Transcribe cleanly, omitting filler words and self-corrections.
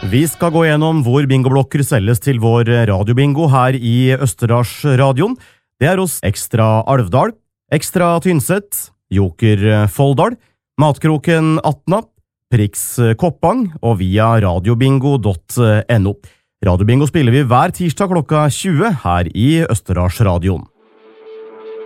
Vi skal gå gjennom hvor bingoblokker selges til vår radiobingo her i Østerdalsradioen. Det er hos Ekstra Alvdal, Ekstra Tynset, Joker Folldal, Matkroken Atna, Prix Koppang og via radiobingo.no. Radiobingo spiller vi hver tirsdag klokka 20 her i Østerdalsradioen.